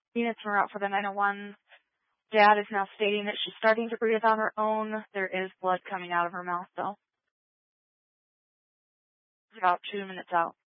Units are out for the 901. Dad is now stating that she's starting to breathe on her own. There is blood coming out of her mouth, though. It's about 2 minutes out.